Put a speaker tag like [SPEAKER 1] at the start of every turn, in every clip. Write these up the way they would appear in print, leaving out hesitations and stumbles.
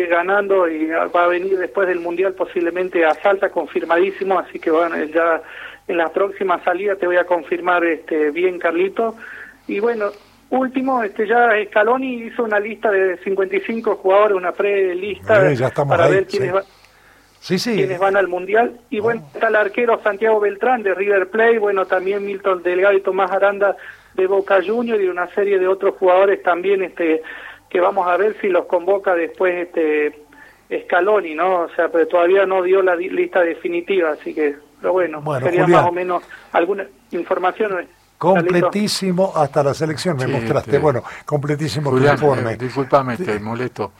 [SPEAKER 1] ganando y va a venir después del Mundial posiblemente a Salta, confirmadísimo, así que bueno, ya en la próxima salida te voy a confirmar bien, Carlito. Y bueno, último, ya Scaloni hizo una lista de 55 jugadores, una pre-lista para
[SPEAKER 2] ahí,
[SPEAKER 1] ver quiénes van. Quienes van al Mundial, y bueno, está el arquero Santiago Beltrán de River Plate, bueno, también Milton Delgado y Tomás Aranda de Boca Juniors, y una serie de otros jugadores también que vamos a ver si los convoca después Scaloni, ¿no? O sea, pero todavía no dio la lista definitiva, así que, pero bueno sería
[SPEAKER 2] Julián,
[SPEAKER 1] más o menos alguna información.
[SPEAKER 2] Completísimo hasta la selección, me mostraste, bueno, completísimo
[SPEAKER 3] Julián,
[SPEAKER 2] tu informe.
[SPEAKER 3] Discúlpame, te molesto.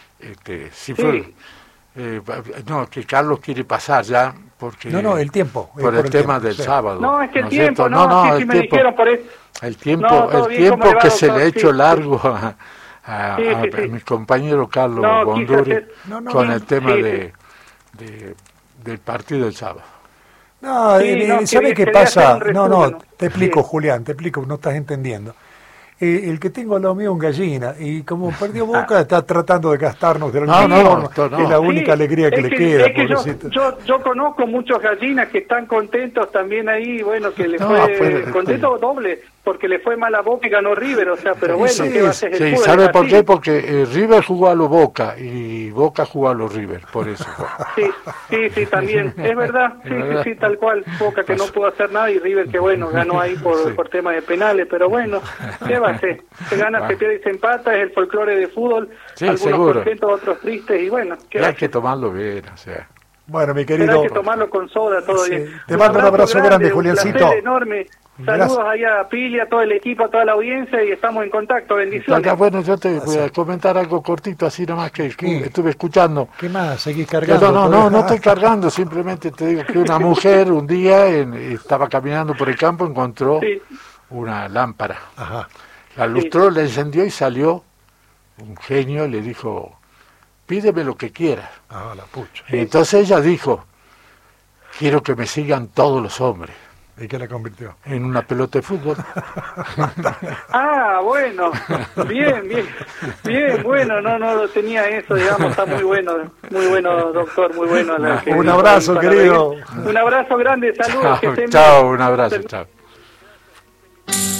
[SPEAKER 3] No, que Carlos quiere pasar ya, porque...
[SPEAKER 2] No, el tiempo.
[SPEAKER 3] Por el tema del sábado.
[SPEAKER 1] No, es que el
[SPEAKER 3] tiempo,
[SPEAKER 1] sí, me dijeron por eso.
[SPEAKER 3] El tiempo que se le ha hecho largo a mi compañero Carlos Bonduri con el tema del partido del sábado.
[SPEAKER 2] ¿Sabe qué pasa? Te explico, Julián, no estás entendiendo. El que tengo al lado mío es un gallina, y como perdió Boca, está tratando de gastarnos de alguna forma. Es la única alegría que le queda, pobrecito.
[SPEAKER 1] Yo conozco muchos gallinas que están contentos también ahí, bueno, que le fue contento doble, porque le fue mal a Boca y ganó River, o sea, pero bueno, ¿qué va a hacer el fútbol?
[SPEAKER 3] ¿Sabe por qué? Porque River jugó a los Boca y Boca jugó a los River, por eso.
[SPEAKER 1] Sí, también, es verdad, sí, tal cual, Boca que no pudo hacer nada y River que bueno, ganó ahí por tema de penales, pero bueno, ¿qué va a hacer? Se gana, se pierde y se empata, es el folclore de fútbol, algunos
[SPEAKER 3] seguro.
[SPEAKER 1] contentos, otros tristes, y bueno,
[SPEAKER 3] hay que tomarlo bien, o sea.
[SPEAKER 2] Bueno, mi querido...
[SPEAKER 1] Hay que tomarlo con soda, todo bien.
[SPEAKER 2] Te mando un abrazo grande, Juliancito.
[SPEAKER 1] Un placer enorme. Saludos allá a Pili, a todo el equipo, a toda la audiencia, y estamos en contacto. Bendiciones.
[SPEAKER 3] Bueno, yo te voy a comentar algo cortito, así nomás que estuve escuchando.
[SPEAKER 2] ¿Qué más? ¿Seguís cargando?
[SPEAKER 3] No estoy cargando, simplemente te digo que una mujer un día estaba caminando por el campo, encontró una lámpara.
[SPEAKER 2] Ajá.
[SPEAKER 3] La lustró, la encendió y salió un genio, le dijo, pídeme lo que quieras.
[SPEAKER 2] La pucha.
[SPEAKER 3] Y entonces ella dijo, quiero que me sigan todos los hombres.
[SPEAKER 2] ¿Y qué la convirtió?
[SPEAKER 3] En una pelota de fútbol.
[SPEAKER 1] Bueno, bien, bueno, no tenía eso, digamos, está muy bueno, doctor, muy bueno.
[SPEAKER 2] Un abrazo, querido.
[SPEAKER 1] Un abrazo grande, saludos.
[SPEAKER 3] Chao, un abrazo, chao.